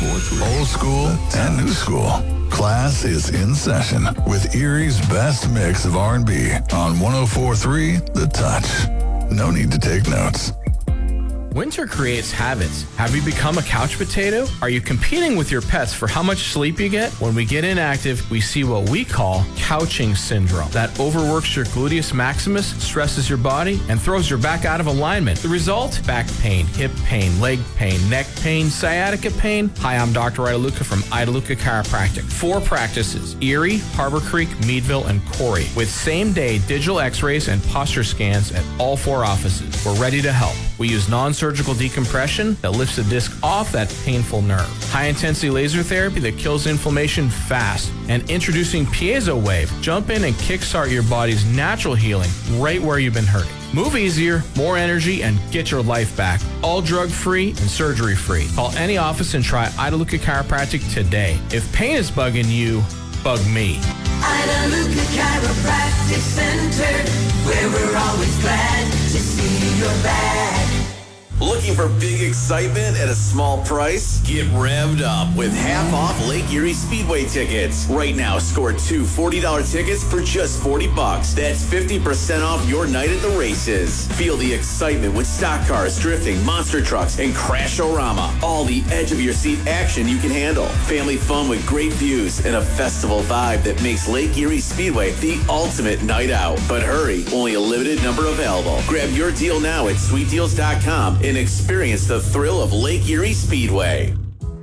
Old school and new school. Class is in session with Erie's best mix of R&B on 104.3 The Touch. No need to take notes. Winter creates habits. Have you become a couch potato? Are you competing with your pets for how much sleep you get? When we get inactive, we see what we call couching syndrome. That overworks your gluteus maximus, stresses your body, and throws your back out of alignment. The result? Back pain, hip pain, leg pain, neck pain, sciatica pain. Hi, I'm Dr. Idaluca from Idaluca Chiropractic. 4 practices: Erie, Harbor Creek, Meadville, and Corey, with same-day digital x-rays and posture scans at all 4 offices. We're ready to help. We use non-surgical decompression that lifts the disc off that painful nerve. High-intensity laser therapy that kills inflammation fast. And introducing Piezo Wave. Jump in and kickstart your body's natural healing right where you've been hurting. Move easier, more energy, and get your life back. All drug-free and surgery-free. Call any office and try Idaluca Chiropractic today. If pain is bugging you, bug me. Idaluca Chiropractic Center, where we're always glad to see you're back. Looking for big excitement at a small price? Get revved up with half-off Lake Erie Speedway tickets. Right now, score 2 $40 tickets for just $40. That's 50% off your night at the races. Feel the excitement with stock cars, drifting, monster trucks, and Crash-O-Rama. All the edge-of-your-seat action you can handle. Family fun with great views and a festival vibe that makes Lake Erie Speedway the ultimate night out. But hurry, only a limited number available. Grab your deal now at sweetdeals.com and experience the thrill of Lake Erie Speedway.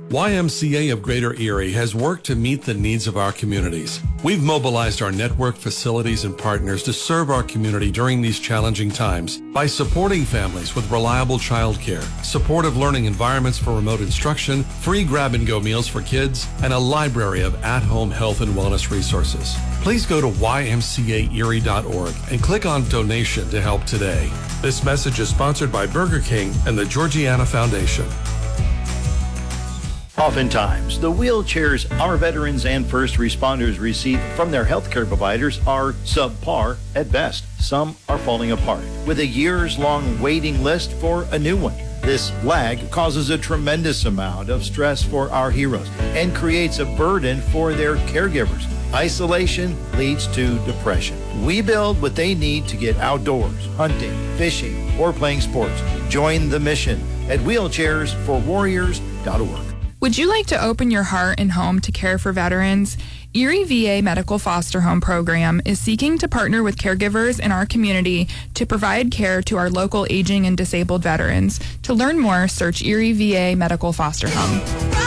YMCA of Greater Erie has worked to meet the needs of our communities. We've mobilized our network, facilities, and partners to serve our community during these challenging times by supporting families with reliable childcare, supportive learning environments for remote instruction, free grab-and-go meals for kids, and a library of at-home health and wellness resources. Please go to ymcaerie.org and click on Donation to help today. This message is sponsored by Burger King and the Georgiana Foundation. Oftentimes, the wheelchairs our veterans and first responders receive from their healthcare providers are subpar at best. Some are falling apart, with a years-long waiting list for a new one. This lag causes a tremendous amount of stress for our heroes and creates a burden for their caregivers. Isolation leads to depression. We build what they need to get outdoors, hunting, fishing, or playing sports. Join the mission at wheelchairsforwarriors.org. Would you like to open your heart and home to care for veterans? Erie VA Medical Foster Home Program is seeking to partner with caregivers in our community to provide care to our local aging and disabled veterans. To learn more, search Erie VA Medical Foster Home.